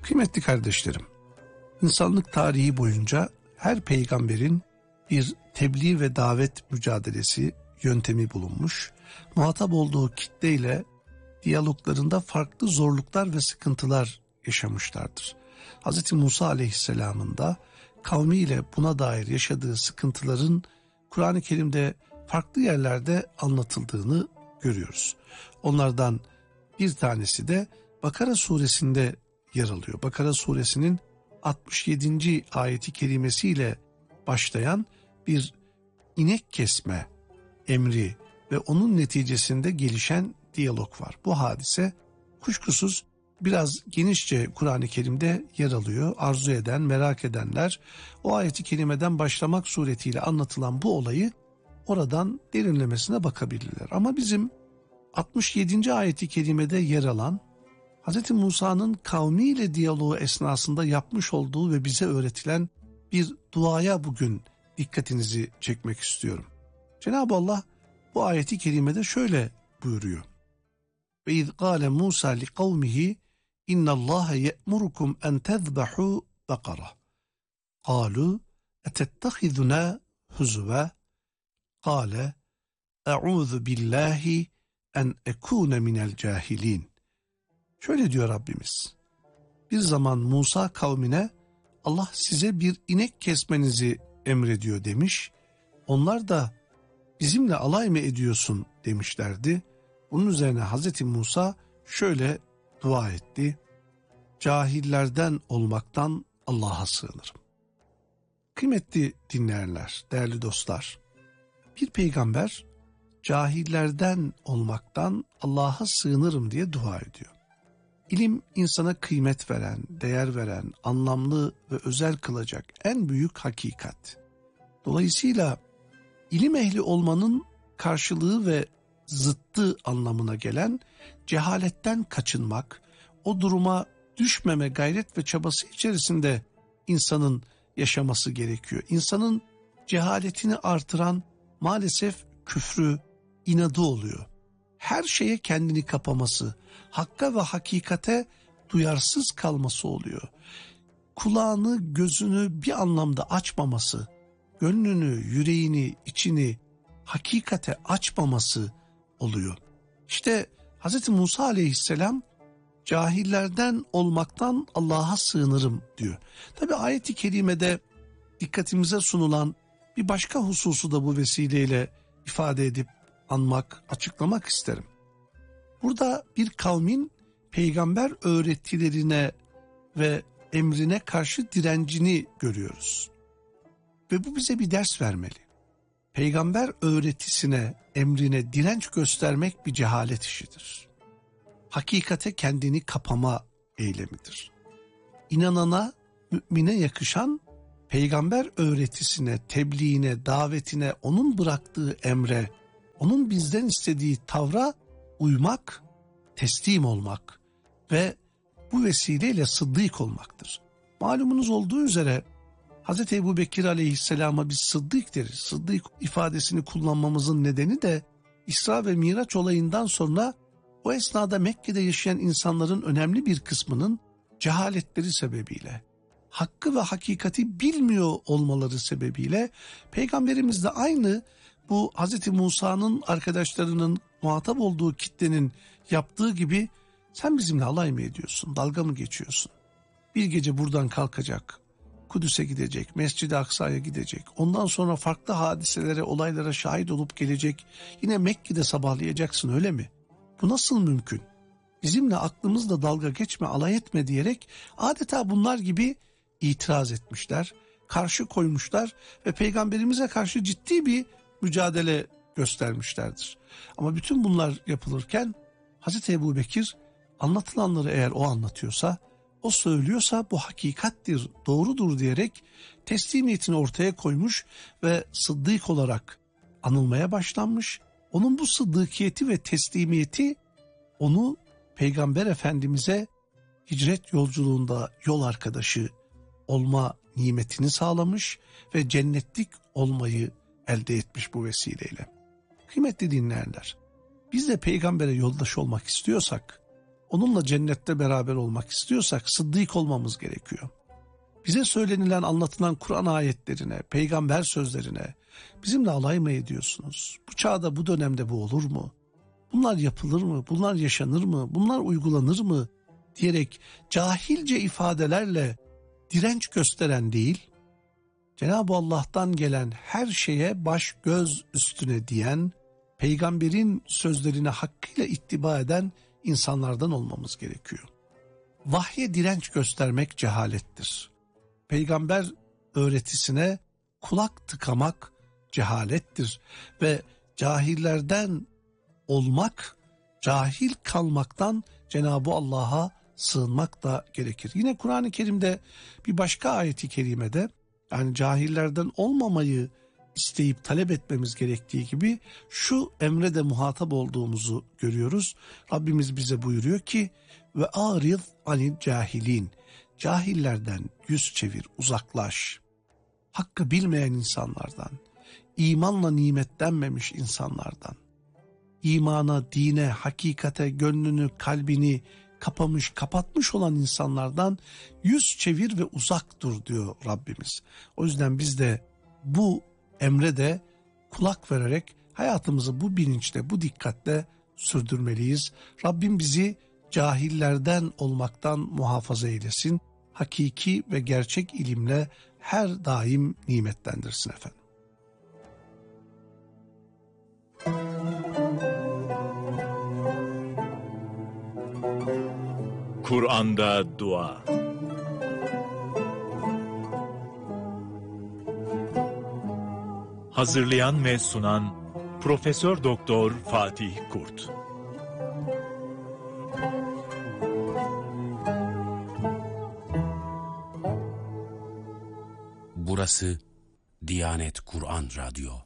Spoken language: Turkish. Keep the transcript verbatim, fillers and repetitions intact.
Kıymetli kardeşlerim, insanlık tarihi boyunca her peygamberin bir tebliğ ve davet mücadelesi yöntemi bulunmuş. Muhatap olduğu kitleyle diyaloglarında farklı zorluklar ve sıkıntılar yaşamışlardır. Hz. Musa Aleyhisselam'ın da kavmiyle buna dair yaşadığı sıkıntıların Kur'an-ı Kerim'de farklı yerlerde anlatıldığını görüyoruz. Onlardan bir tanesi de Bakara suresinde yer alıyor. Bakara suresinin altmış yedinci ayeti kerimesiyle başlayan bir inek kesme emri ve onun neticesinde gelişen diyalog var. Bu hadise kuşkusuz biraz genişçe Kur'an-ı Kerim'de yer alıyor. Arzu eden, merak edenler o ayeti kerimeden başlamak suretiyle anlatılan bu olayı oradan derinlemesine bakabilirler. Ama bizim altmış yedinci ayeti kerimede yer alan Hz. Musa'nın kavmiyle diyaloğu esnasında yapmış olduğu ve bize öğretilen bir duaya bugün dikkatinizi çekmek istiyorum. Cenab-ı Allah bu ayeti kerimede şöyle buyuruyor. Ve iz qâle Musa li kavmihi innallâhe ye'murukum en tezbahû bakara. Kâlu etettehidunâ huzve. Kâle e'ûzu billahi en ekûne minel cahilin. Şöyle diyor Rabbimiz. Bir zaman Musa kavmine Allah size bir inek kesmenizi emrediyor demiş. Onlar da bizimle alay mı ediyorsun demişlerdi. Bunun üzerine Hazreti Musa şöyle dua etti. Cahillerden olmaktan Allah'a sığınırım. Kıymetli dinleyenler, değerli dostlar. Bir peygamber cahillerden olmaktan Allah'a sığınırım diye dua ediyor. İlim insana kıymet veren, değer veren, anlamlı ve özel kılacak en büyük hakikat. Dolayısıyla ilim ehli olmanın karşılığı ve zıttı anlamına gelen cehaletten kaçınmak, o duruma düşmeme gayret ve çabası içerisinde insanın yaşaması gerekiyor. İnsanın cehaletini artıran maalesef küfrü, inadı oluyor. Her şeye kendini kapaması, hakka ve hakikate duyarsız kalması oluyor. Kulağını, gözünü bir anlamda açmaması, gönlünü, yüreğini, içini hakikate açmaması oluyor. İşte Hz. Musa Aleyhisselam cahillerden olmaktan Allah'a sığınırım diyor. Tabi ayet-i kerimede dikkatimize sunulan bir başka hususu da bu vesileyle ifade edip anmak, açıklamak isterim. Burada bir kavmin peygamber öğretilerine ve emrine karşı direncini görüyoruz. Ve bu bize bir ders vermeli. Peygamber öğretisine, emrine direnç göstermek bir cehalet işidir. Hakikate kendini kapama eylemidir. İnanana, mümine yakışan peygamber öğretisine, tebliğine, davetine, onun bıraktığı emre, onun bizden istediği tavra uymak, teslim olmak ve bu vesileyle sıddık olmaktır. Malumunuz olduğu üzere Hz. Ebu Bekir Aleyhisselam'a biz sıddık deriz. Sıddık ifadesini kullanmamızın nedeni de İsra ve Miraç olayından sonra o esnada Mekke'de yaşayan insanların önemli bir kısmının cehaletleri sebebiyle, hakkı ve hakikati bilmiyor olmaları sebebiyle Peygamberimiz de aynı bu Hz. Musa'nın arkadaşlarının muhatap olduğu kitlenin yaptığı gibi sen bizimle alay mı ediyorsun, dalga mı geçiyorsun? Bir gece buradan kalkacak, Kudüs'e gidecek, Mescid-i Aksa'ya gidecek, ondan sonra farklı hadiselere, olaylara şahit olup gelecek, yine Mekke'de sabahlayacaksın öyle mi? Bu nasıl mümkün? Bizimle aklımızla dalga geçme, alay etme diyerek adeta bunlar gibi itiraz etmişler, karşı koymuşlar ve Peygamberimize karşı ciddi bir mücadele göstermişlerdir. Ama bütün bunlar yapılırken Hazreti Ebu Bekir anlatılanları eğer o anlatıyorsa, o söylüyorsa bu hakikattir, doğrudur diyerek teslimiyetini ortaya koymuş ve sıddık olarak anılmaya başlanmış. Onun bu sıddıkiyeti ve teslimiyeti onu Peygamber Efendimiz'e hicret yolculuğunda yol arkadaşı olma nimetini sağlamış ve cennetlik olmayı elde etmiş bu vesileyle. Kıymetli dinleyenler, biz de peygambere yoldaş olmak istiyorsak onunla cennette beraber olmak istiyorsak sıddık olmamız gerekiyor. Bize söylenilen, anlatılan Kur'an ayetlerine, peygamber sözlerine bizimle alay mı ediyorsunuz? Bu çağda, bu dönemde bu olur mu? Bunlar yapılır mı? Bunlar yaşanır mı? Bunlar uygulanır mı? Diyerek cahilce ifadelerle direnç gösteren değil, Cenab-ı Allah'tan gelen her şeye baş göz üstüne diyen, peygamberin sözlerine hakkıyla ittiba eden insanlardan olmamız gerekiyor. Vahye direnç göstermek cehalettir. Peygamber öğretisine kulak tıkamak cehalettir ve cahillerden olmak, cahil kalmaktan Cenab-ı Allah'a sığınmak da gerekir. Yine Kur'an-ı Kerim'de bir başka ayeti kerimede, yani cahillerden olmamayı isteyip talep etmemiz gerektiği gibi şu emre de muhatap olduğumuzu görüyoruz. Rabbimiz bize buyuruyor ki ve a'rid anil cahilin, cahillerden yüz çevir, uzaklaş. Hakkı bilmeyen insanlardan, imanla nimetlenmemiş insanlardan, imana, dine, hakikate, gönlünü, kalbini kapamış, kapatmış olan insanlardan yüz çevir ve uzak dur diyor Rabbimiz. O yüzden biz de bu emre de kulak vererek hayatımızı bu bilinçle, bu dikkatle sürdürmeliyiz. Rabbim bizi cahillerden olmaktan muhafaza eylesin. Hakiki ve gerçek ilimle her daim nimetlendirsin efendim. Kur'an'da dua. Hazırlayan ve sunan Profesör Doktor Fatih Kurt. Burası Diyanet Kur'an Radyo.